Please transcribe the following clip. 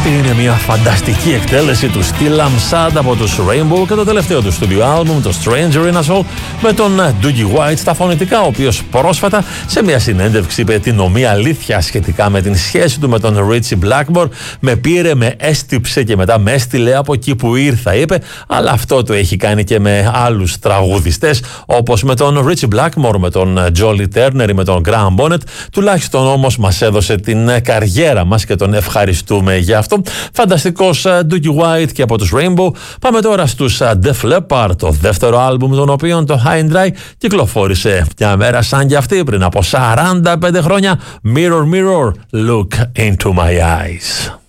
Αυτή είναι μια φανταστική εκτέλεση του Still I'm Sad από τους Rainbow και το τελευταίο του studio album, το Stranger in a Soul, με τον Dougie White στα φωνητικά, ο οποίος πρόσφατα σε μια συνέντευξη είπε την ομοία αλήθεια σχετικά με την σχέση του με τον Ritchie Blackmore. Με πήρε, με έστυψε και μετά με έστειλε από εκεί που ήρθα, είπε, αλλά αυτό το έχει κάνει και με άλλους τραγουδιστές όπως με τον Ritchie Blackmore, με τον Jolly Turner ή με τον Graham Bonnet. Τουλάχιστον όμως μας έδωσε την καριέρα μας και τον ευχαριστούμε για αυτό. Φανταστικός Dougie White και από τους Rainbow. Πάμε τώρα στους Def Leppard, το δεύτερο άλμπουμ των οποίων, το High and Dry, κυκλοφόρησε μια μέρα σαν και αυτή πριν από 45 χρόνια. Mirror, mirror, look into my eyes.